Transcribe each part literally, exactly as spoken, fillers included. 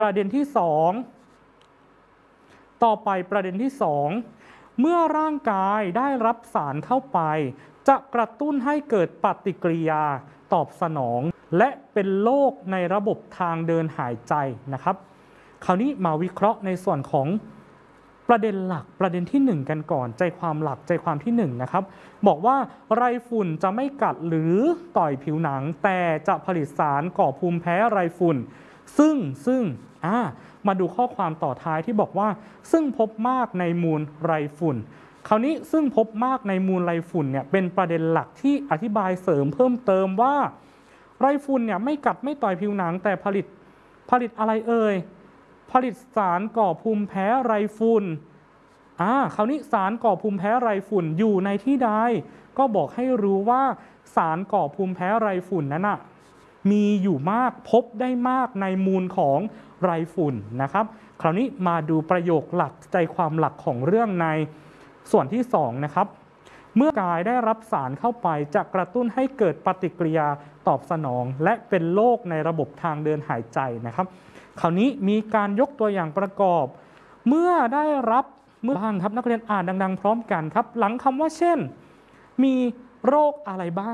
ประเด็นที่สองต่อไปประเด็นที่สองเมื่อร่างกายได้รับสารเข้าไปจะกระตุ้นให้เกิดปฏิกิริยาตอบสนองและเป็นโรคในระบบทางเดินหายใจนะครับคราวนี้มาวิเคราะห์ในส่วนของประเด็นหลักประเด็นที่หนึ่งกันก่อนใจความหลักใจความที่หนึ่งนะครับบอกว่าไรฝุ่นจะไม่กัดหรือต่อยผิวหนังแต่จะผลิตสารก่อภูมิแพ้ไรฝุ่นซึ่งซึ่งอ่ามาดูข้อความต่อท้ายที่บอกว่าซึ่งพบมากในมูลไรฝุ่นคราวนี้ซึ่งพบมากในมูลไรฝุ่นเนี่ยเป็นประเด็นหลักที่อธิบายเสริมเพิ่มเติมว่าไรฝุ่นเนี่ยไม่กัดไม่ต่อยผิวหนังแต่ผลิตผลิตอะไรเอ่ยผลิตสารก่อภูมิแพ้ไรฝุ่นอ่าคราวนี้สารก่อภูมิแพ้ไรฝุ่นอยู่ในที่ใดก็บอกให้รู้ว่าสารก่อภูมิแพ้ไรฝุ่นนั้นนะมีอยู่มากพบได้มากในมูลของไรฝุ่นนะครับคราวนี้มาดูประโยคหลักใจความหลักของเรื่องในส่วนที่สองนะครับเมื่อกายได้รับสารเข้าไปจะกระตุ้นให้เกิดปฏิกิริยาตอบสนองและเป็นโรคในระบบทางเดินหายใจนะครับคราวนี้มีการยกตัวอย่างประกอบเมื่อได้รับเมื่อบ้างครับนักเรียนอ่านดังๆพร้อมกันครับหลังคำว่าเช่นมีโรคอะไรบ้าง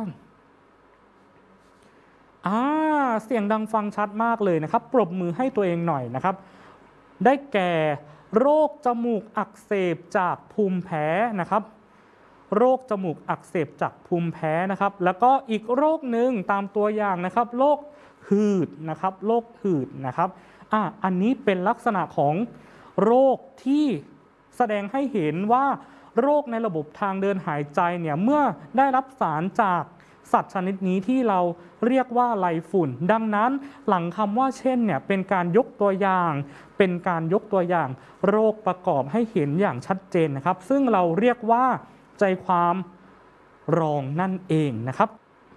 อ่าเสียงดังฟังชัดมากเลยนะครับปรบมือให้ตัวเองหน่อยนะครับได้แก่โรคจมูกอักเสบจากภูมิแพ้นะครับโรคจมูกอักเสบจากภูมิแพ้นะครับแล้วก็อีกโรคหนึ่งตามตัวอย่างนะครับโรคหืดนะครับโรคหืดนะครับอ่าอันนี้เป็นลักษณะของโรคที่แสดงให้เห็นว่าโรคในระบบทางเดินหายใจเนี่ยเมื่อได้รับสารจากสัตว์ชนิดนี้ที่เราเรียกว่าไรฝุ่นดังนั้นหลังคำว่าเช่นเนี่ยเป็นการยกตัวอย่างเป็นการยกตัวอย่างโรคประกอบให้เห็นอย่างชัดเจนนะครับซึ่งเราเรียกว่าใจความรองนั่นเองนะครับ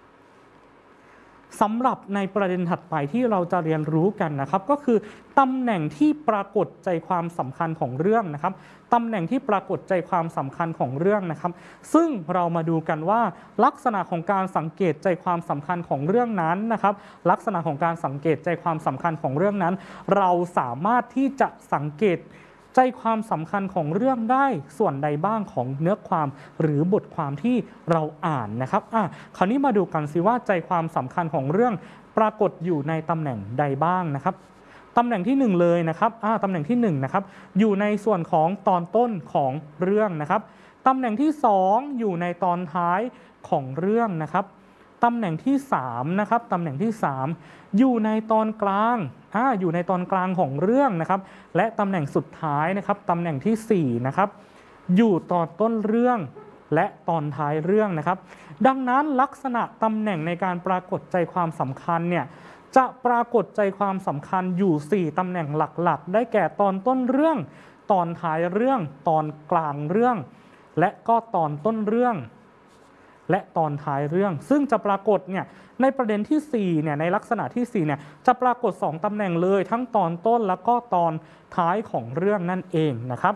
สำหรับในประเด็นถัดไปที่เราจะเรียนรู้กันนะครับก็คือตำแหน่งที่ปรากฏใจความสำคัญของเรื่องนะครับตำแหน่งที่ปรากฏใจความสำคัญของเรื่องนะครับซึ่งเรามาดูกันว่าลักษณะของการสังเกตใจความสำคัญของเรื่องนั้นนะครับลักษณะของการสังเกตใจความสำคัญของเรื่องนั้นเราสามารถที่จะสังเกตใจความสำคัญของเรื่องได้ส่วนใดบ้างของเนื้อความหรือบทความที่เราอ่านนะครับอ่ะคราวนี้มาดูกันสิว่าใจความสำคัญของเรื่องปรากฏอยู่ในตำแหน่งใดบ้างนะครับตำแหน่งที่หนึ่งเลยนะครับอ่าตำแหน่งที่หนึ่งนะครับอยู่ในส่วนของตอนต้นของเรื่องนะครับตำแหน่งที่สองอยู่ในตอนท้ายของเรื่องนะครับตำแหน่งที่สามนะครับตำแหน่งที่สามอยู่ในตอนกลางอ่าอยู่ในตอนกลางของเรื่องนะครับและตำแหน่งสุดท้ายนะครับตำแหน่งที่สี่นะครับอยู่ตอนต้นเรื่องและตอนท้ายเรื่องนะครับดังนั้นลักษณะตำแหน่งในการปรากฏใจความสำคัญเนี่ยจะปรากฏใจความสำคัญอยู่สี่ตำแหน่งหลักๆได้แก่ตอนต้นเรื่องตอนท้ายเรื่องตอนกลางเรื่องและก็ตอนต้นเรื่องและตอนท้ายเรื่องซึ่งจะปรากฏเนี่ยในประเด็นที่สี่เนี่ยในลักษณะที่สี่เนี่ยจะปรากฏสองตำแหน่งเลยทั้งตอนต้นแล้วก็ตอนท้ายของเรื่องนั่นเองนะครับ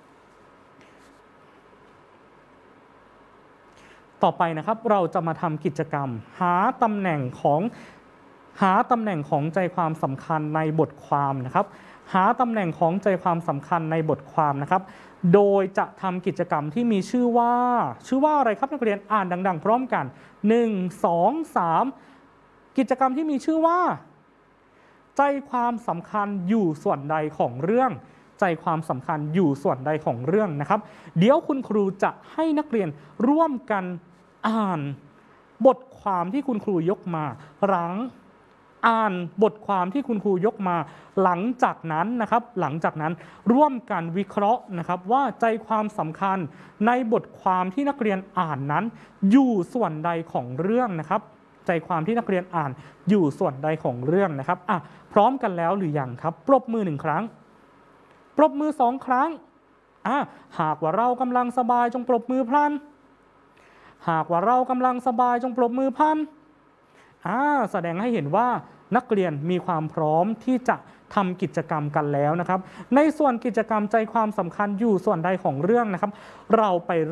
ต่อไปนะครับเราจะมาทำกิจกรรมหาตำแหน่งของหาตำแหน่งของใจความสำคัญในบทความนะครับหาตำแหน่งของใจความสำคัญในบทความนะครับโดยจะทำกิจกรรมที่มีชื่อว่าชื่อว่าอะไรครับนักเรียนอ่านดังๆพร้อมกันหนึ่ง สอง สามกิจกรรมที่มีชื่อว่าใจความสำคัญอยู่ส่วนใดของเรื่องใจความสำคัญอยู่ส่วนใดของเรื่องนะครับเดี๋ยวคุณครูจะให้นักเรียนร่วมกันอ่านบทความที่คุณครูยกมาหลังอ่านบทความที่คุณครูยกมาหลังจากนั้นนะครับหลังจากนั้นร่วมกันวิเคราะห์นะครับว่าใจความสำคัญในบทความที่นักเรียนอ่านนั้นอยู่ส่วนใดของเรื่องนะครับใจความที่นักเรียนอ่านอยู่ส่วนใดของเรื่องนะครับอ่ะพร้อมกันแล้วหรือยังครับปรบมือหนึ่งครั้งปรบมือสองครั้งอ่ะหากว่าเรากำลังสบายจงปรบมือพลันหากว่าเรากำลังสบายจงปรบมือพลันอ่าแสดงให้เห็นว่านักเรียนมีความพร้อมที่จะทำกิจกรรมกันแล้วนะครับในส่วนกิจกรรมใจความสำคัญอยู่ส่วนใดของเรื่องนะครับเราไป